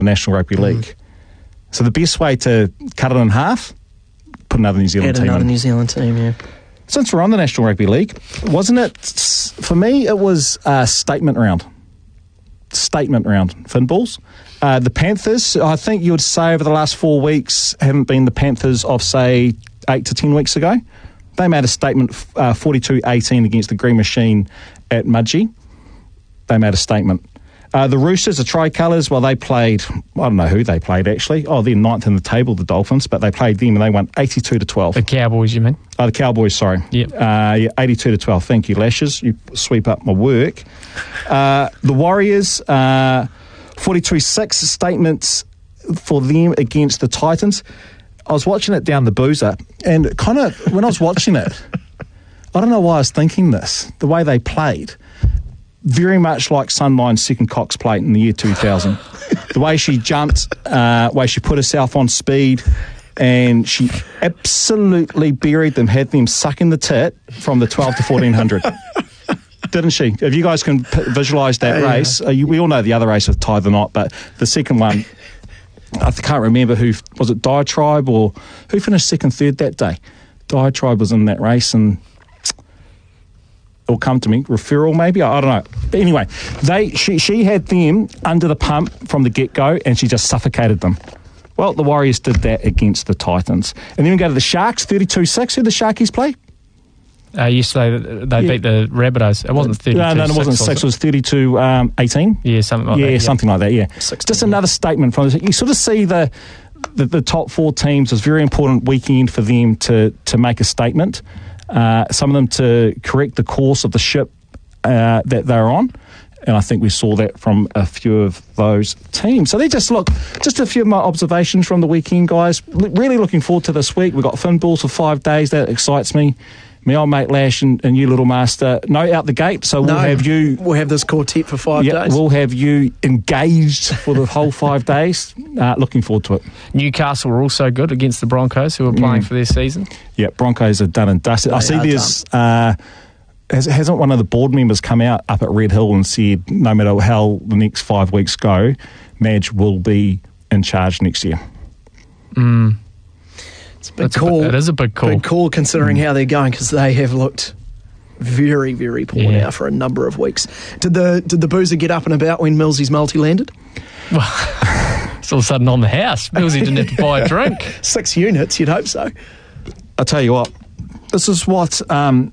the National Rugby League. So the best way to cut it in half, put another New Zealand team in. Another New Zealand team, yeah. Since we're on the National Rugby League, wasn't it, for me, it was a statement round. Finballs. The Panthers, I think you would say over the last 4 weeks, haven't been the Panthers of, say, 8 to 10 weeks ago. They made a statement 42-18 against the Green Machine at Mudgee. They made a statement. The Roosters, the Tricolours, well, they played, I don't know who they played actually. Oh, they're ninth in the table, the Dolphins, but they played them and they won 82-12. The Cowboys, you mean? Oh, the Cowboys, sorry. Yep. 82-12. Thank you, Lashes. You sweep up my work. The Warriors, 42-6 statements for them against the Titans. I was watching it down the boozer, and kind of, when I was watching it, I don't know why I was thinking this, the way they played. Very much like Sunline's second Cox plate in the year 2000. The way she jumped, way she put herself on speed, and she absolutely buried them, had them sucking the tit from the 12 to 1400. Didn't she? If you guys can visualise that race, we all know the other race with Tie the Knot, but the second one, I can't remember who, was it Diatribe or who finished second, third that day? Diatribe was in that race, and it'll come to me. Referral maybe? I don't know. But anyway, she had them under the pump from the get-go, and she just suffocated them. Well, the Warriors did that against the Titans. And then we go to the Sharks, 32-6. Who the Sharkies play? Yesterday they beat the Rabbitohs. It wasn't 32-6. No, it wasn't 6. It was 32-18. Yeah, something like that. Yeah, something like that, yeah. 16, just another statement from this. You sort of see the top four teams. It's a very important weekend for them to make a statement. Some of them to correct the course of the ship that they're on. And I think we saw that from a few of those teams. So they just a few of my observations from the weekend, guys. Really looking forward to this week. We've got Finballs for 5 days. That excites me. Me old mate Lash and you little master, no out the gate. So we'll have you. We'll have this quartet for 5 days. We'll have you engaged for the whole 5 days. Looking forward to it. Newcastle were also good against the Broncos, who are playing for their season. Yeah, Broncos are done and dusted. I see there's... hasn't one of the board members come out up at Red Hill and said no matter how the next 5 weeks go, Madge will be in charge next year? It's a big call. It is a big call. Big call considering how they're going, because they have looked very, very poor now for a number of weeks. Did the boozer get up and about when Millsy's multi landed? Well, it's all of a sudden on the house. Millsy didn't have to buy a drink. 6 units, you'd hope so. I'll tell you what, this is what...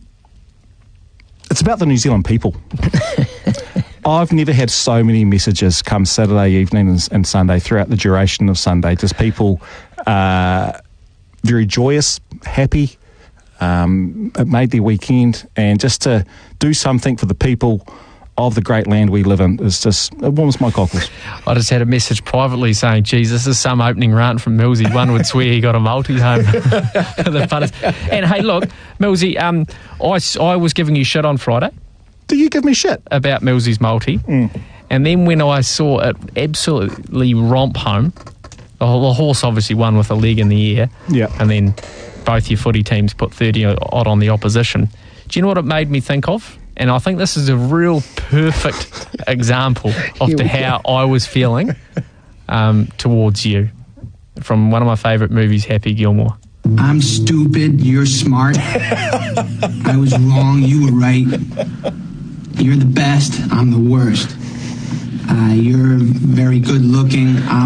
it's about the New Zealand people. I've never had so many messages come Saturday evening and Sunday throughout the duration of Sunday. Just people very joyous, happy. It made their weekend, and just to do something for the people of the great land we live in is just, it warms my cockles. I just had a message privately saying, geez, this is some opening rant from Millsy. One would swear he got a multi home. The punters. And hey, look, Millsy, I was giving you shit on Friday. Do you give me shit? About Millsy's multi. And then when I saw it absolutely romp home, the horse obviously won with a leg in the air. Yeah. And then both your footy teams put 30 odd on the opposition. Do you know what it made me think of? And I think this is a real perfect example of how I was feeling towards you. From one of my favourite movies, Happy Gilmore. I'm stupid, you're smart. I was wrong, you were right. You're the best, I'm the worst. You're very good looking, I'm